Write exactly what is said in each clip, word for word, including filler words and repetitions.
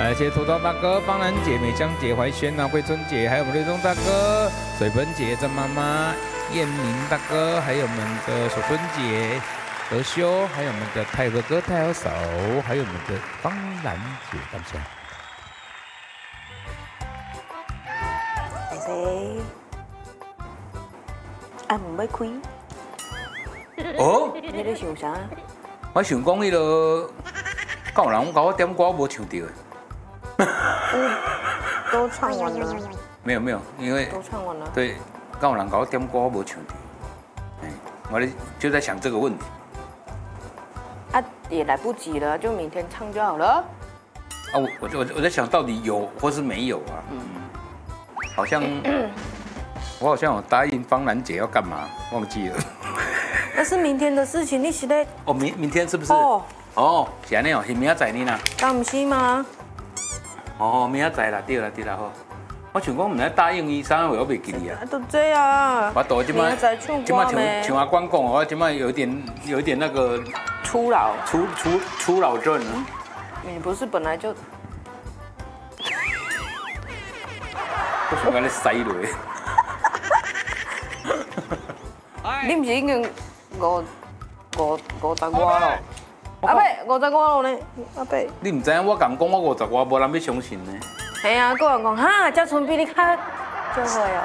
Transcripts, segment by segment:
谢谢土豆大哥、方兰姐、美香姐、怀萱啊、桂春姐，还有我们瑞忠大哥、水盆姐、张妈妈、燕明大哥，还有我们的守春姐、德修，还有我们的泰哥哥、泰和嫂，还有我们的方兰姐，感谢。 谢谢。啊，唔要开。 哦， 你咧想啥？ 我想讲迄个，敢有人甲我点歌无唱到的？ 都唱完了。 没有没有，因为都唱完了。 对，敢有人甲我点歌无唱到？哎，我咧就在想这个问题。 啊，也来不及了，就明天唱就好了。 啊，我我我我在想到底有或是没有啊？嗯，好像我好像有答应方兰姐要干嘛，忘记了。 那是明天的事情，你是咧？ 哦，明明天是不是？ 哦， 哦，是安尼哦，是明仔载呢啦。 敢唔是吗？ 哦，明仔载啦，对啦对啦吼。我想讲，唔知答应伊啥话，我袂记哩啊。 都这样。 我到今麦，今麦像像阿关讲，我今麦有一点有一点那个初老， 初初初老症了。 你不是本来就？ 我想讲你塞落。 你唔是已经五五五十外咯？阿伯五十外咯呢？阿伯。 你唔知影我讲讲我五十外，无人要相信呢。 系啊，个人讲哈，嘉纯比你较就会哦。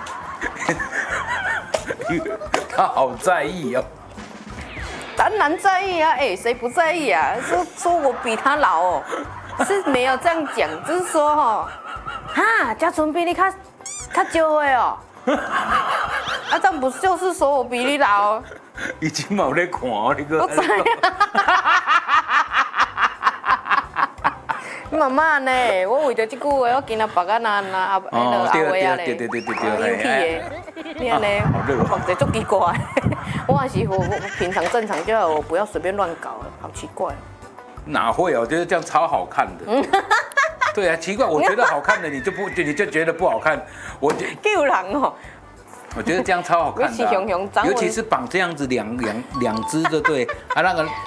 他好在意哦。 当然在意啊，哎，谁不在意啊？说说我比他老哦，是没有这样讲，就是说哈，哈，嘉纯比你较较就会哦。啊，这样不就是说我比你老？ 已经冇在看哦，你个。 我知啊。妈妈呢？我为着这句话，我今日别个拿拿阿那个阿威啊嘞， 对对对对对生气的，你安尼，或者足奇怪。我也是我我平常正常就好，我不要随便乱搞了，好奇怪。 哪会啊？我觉得这样超好看的。对啊，奇怪，我觉得好看的你就不你就觉得不好看，我觉救人哦。 我觉得这样超好看的、啊，尤其是绑这样子两两两只的，对啊，那个